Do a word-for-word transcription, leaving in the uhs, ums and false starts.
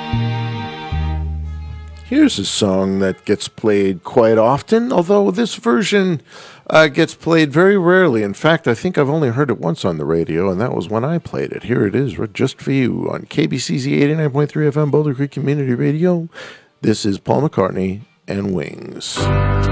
Here's a song that gets played quite often, although this version uh, gets played very rarely. In fact, I think I've only heard it once on the radio, and that was when I played it. Here it is, just for you, on K B C Z eighty-nine point three F M, Boulder Creek Community Radio. This is Paul McCartney and Wings.